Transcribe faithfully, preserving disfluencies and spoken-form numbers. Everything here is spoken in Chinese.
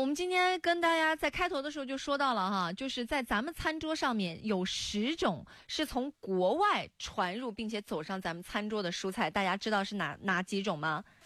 我们今天跟大家在开头的时候就说到了哈，就是在咱们餐桌上面有十种是从国外传入并且走上咱们餐桌的蔬菜，大家知道是哪哪几种吗？